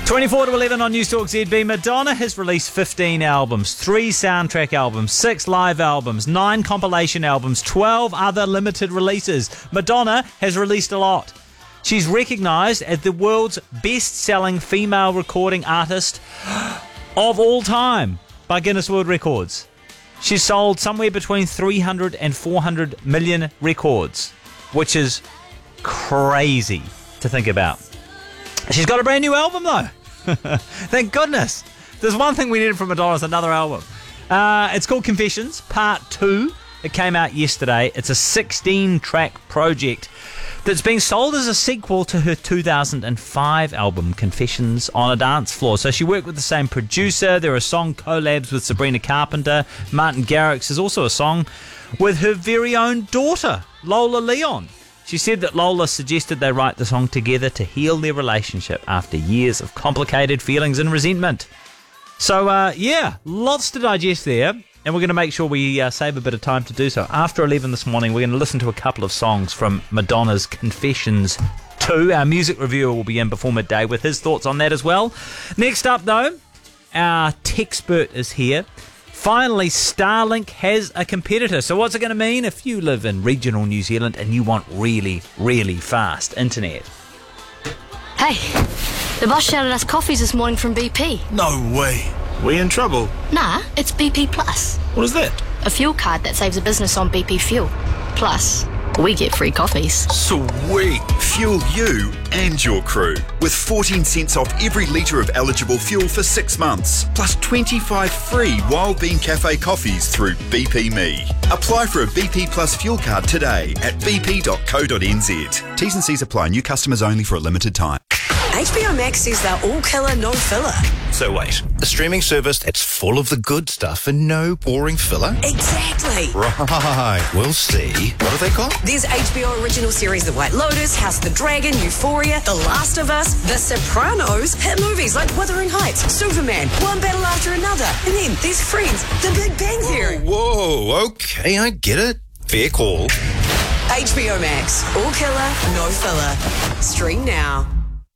24 to 11 on News Talk ZB. Madonna has released 15 albums, 3 soundtrack albums, 6 live albums, 9 compilation albums, 12 other limited releases. Madonna has released a lot. She's recognised as the world's best-selling female recording artist of all time by Guinness World Records. She's sold somewhere between 300 and 400 million records, which is crazy to think about. She's got a brand new album though. Thank goodness. There's one thing we needed from Madonna, it's another album. It's called Confessions Part 2. It came out yesterday. It's a 16-track project that's being sold as a sequel to her 2005 album, Confessions on a Dance Floor. So she worked with the same producer. There are song collabs with Sabrina Carpenter. Martin Garrix is also a song with her very own daughter, Lola Leon. She said that Lola suggested they write the song together to heal their relationship after years of complicated feelings and resentment. So, lots to digest there. And we're going to make sure we save a bit of time to do so. After 11 this morning, we're going to listen to a couple of songs from Madonna's Confessions 2. Our music reviewer will be in before midday with his thoughts on that as well. Next up, though, our techspert is here. Finally, Starlink has a competitor. So what's it going to mean if you live in regional New Zealand and you want really, really fast internet? Hey, the boss shouted us coffees this morning from BP. No way. We in trouble? Nah, it's BP Plus. What is that? A fuel card that saves a business on BP fuel. Plus, we get free coffees. Sweet! Fuel you and your crew with 14 cents off every litre of eligible fuel for 6 months. Plus 25 free Wild Bean Cafe coffees through BP Me. Apply for a BP Plus fuel card today at bp.co.nz. T's and C's apply. New customers only for a limited time. HBO Max says they're all killer, no filler. So wait, a streaming service that's full of the good stuff and no boring filler? Exactly. Right, we'll see. What are they called? There's HBO original series The White Lotus, House of the Dragon, Euphoria, The Last of Us, The Sopranos, hit movies like Wuthering Heights, Superman, one battle after another, and then there's Friends, The Big Bang Theory. Whoa, okay, I get it. Fair call. HBO Max, all killer, no filler. Stream now.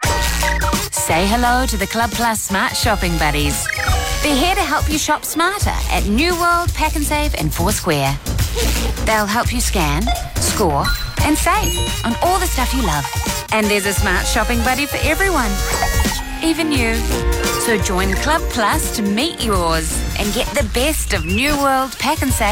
Say hello to the Club Plus Smart Shopping Buddies. They're here to help you shop smarter at New World, Pack and Save and Foursquare. They'll help you scan, score and save on all the stuff you love. And there's a smart shopping buddy for everyone, even you. So join Club Plus to meet yours and get the best of New World, Pack and Save